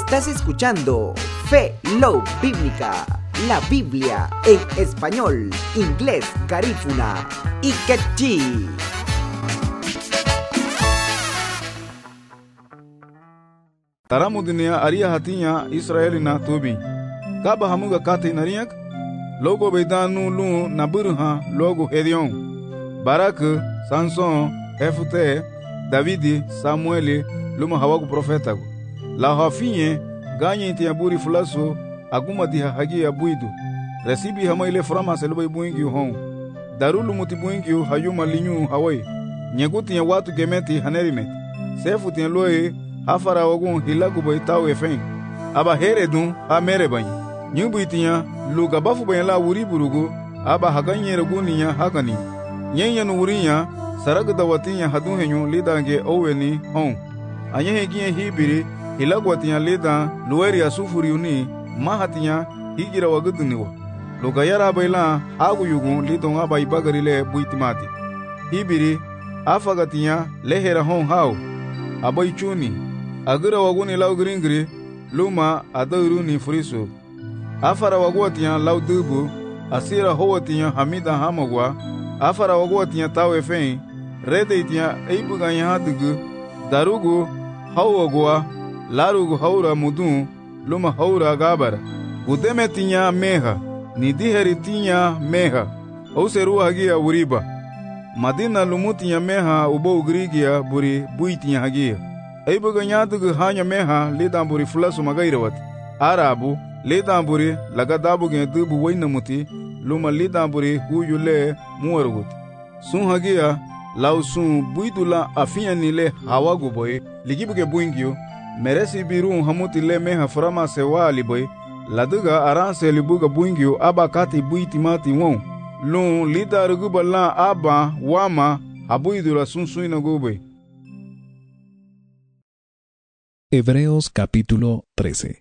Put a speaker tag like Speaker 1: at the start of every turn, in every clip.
Speaker 1: Estás escuchando Fe, Love Bíblica, la Biblia en español, inglés, garífuna y quechí.
Speaker 2: Taramu dunia aria hatinya Israeli na tobi. Kaba hamuga kate nariyak. Logo bedanu lu naburha logo hedion. Barak, Samson, Hefute, Davidi, Samueli, luma hawagu profeta. La hafinye ganye tiaburi fulaso aguma diha hagia buidu. Resibi hama ile frama seluba ibuingi hon. Darulu mutibuingi hayuma linyu hawai. Nyeguti ya watu gemeti hanerimet. Sefu tiya loe hafara wagun hilagu bai tawe fen. Aba heredun ha merebain. Nyubu itiya luga bafu bayan la wuri burugu aba haganye raguniya hagani. Nyenya nuwurinya saragda watinya hadun henyu lidange oweni hon. Anyehe giye hibiri hilagu watinya lidan luweri asufuri uni mahatinya higira waguduniwa. Luga yara baila hagu yugun lidon aba ibagarile buitimati. Hibiri afagatinya lehera hon hao. Aba ichuni agira waguni lau gringri luma adauruni furiso. Afara wagwatinya lau dubu asira howatinya hamida hamagwa. Afara wagwatinya tawe fen rede itinya eibuganya hadugu darugu hawagwa larugu haura mudun luma haura gabara. Udemetinya meha nidiheri tinya meha ouseru hagia uriba. Madina lumutinya meha ubo ugrigia buri buitinya hagia. Eibuganya dugu hanya meha lidan buri fulasu magairawat. Arabu lidan buri lagadabu gen dubu wainamuti luma lidan buri huyule muwarugut. Sun hagia lau sun buidula afinya nile hawagu boy ligibuge buingyo meresi birun hamuti le meha frama sewali boy laduga aranse libuga buingyo aba kati buitimati won lun lidarugu bala aba wama habuidula sun suina gobe.
Speaker 3: Hebreos capítulo 13.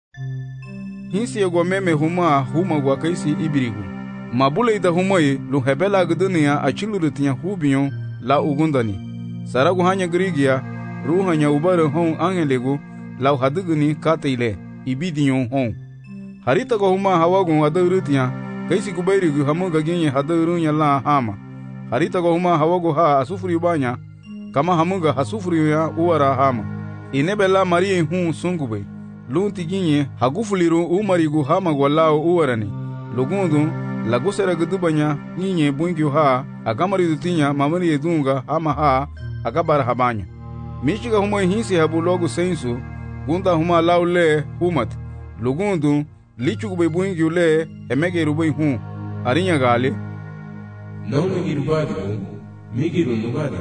Speaker 2: Hinsi egwa meme huma gwa kaisi ibirigu. Mabule ida humoye lu hebela guduniya achilurutinya hubiyon la ugundani. Saragu hanya grigia ruhanya ubare hon angelegu la haduguni kateile ibidiyon hon. Harita go huma hawagun adurutinya kaisi kubairigu hamuga ginye hadurunya la hama. Harita go huma hawagu ha asufuri ubanya kama hamuga hasufuri ya uwara hama. Inebela marie hun sungube. Lunti ginye hagufuliru umarigu hama gwalao uwarani. Lugundu lagusera gudubanya ginye buingyu ha agamari dutinya mamari edunga hama ha agabara habanya. Michiga huma hinsi habu logu sensu gunda huma laule humat. Lugundu lichugube buingyu le emege rubai hun. Arinya gali
Speaker 4: Não migirubadi migiru nubadi.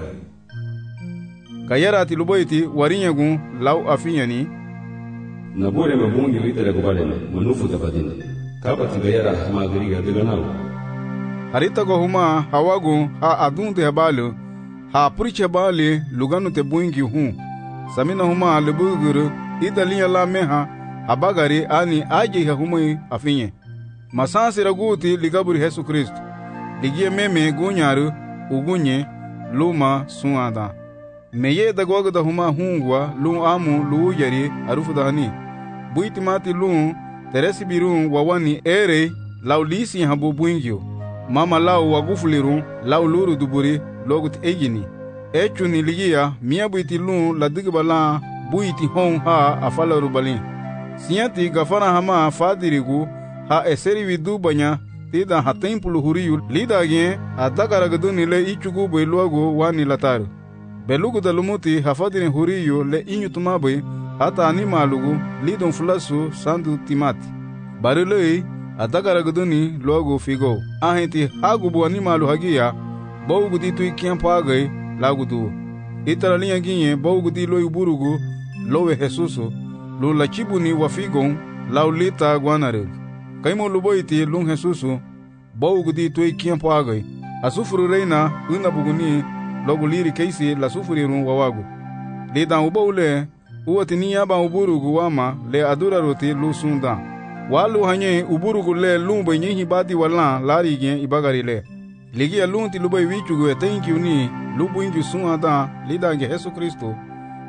Speaker 2: Kayarati lubaiti warinyagun lau afinyani
Speaker 4: Nabore mabungi litere kubalene manufu tapadine. Kaba tigayara hamagiriga diganau.
Speaker 2: Harita go huma hawagu ha adunde habalu ha puriche bali luganu te buingi hun. Samina huma lebuguru idalinya la meha habagari ani aje ha humai afinye. Masansi raguti ligaburi Yesu Kristo. Ligie meme gunyaru ugunye luma suada. Meye dagwaga da huma hungwa lu amu lu yari arufu dahani. Buitimati lu teresi birun wawani ere lau lisi habu buingyo. Mama lau wagufulirun lau luru duburi logut egini. Echu ni ligia mia buiti lu la digibala buiti hon ha afala rubalin. Siyanti gafana hama fadirigu ha eseri vidu banya tida ha tempulu huriyu lidagien adagaragaduni le ichugu beluago wani lataru. Belugu da lumuti hafadini huriyo le inyu tumabe hata animalugu lidon fulasu sandu timati. Barilei adagaragaduni logo figo. Ahenti hagubu animalu hagia baugu di tui kiampo agai lagudu. Itara linya ginye baugu di loi burugu lowe Jesuso lu lachibuni wafigon laulita guanareg. Kaimo luboiti lung Jesuso baugu di tui kiampo agai. Asufuru reina unabuguni logo liri keisi la sufurirun wawagu. Lidan ubaule uwatini yaba uburugu wama le adura roti lu sundan. Walu hanye uburugu le lumbe nyehi bati walan lari gen ibagari le. Ligia lunti lubai wichugu etenki uni lubu ingi sunada lidange Yesu Kristo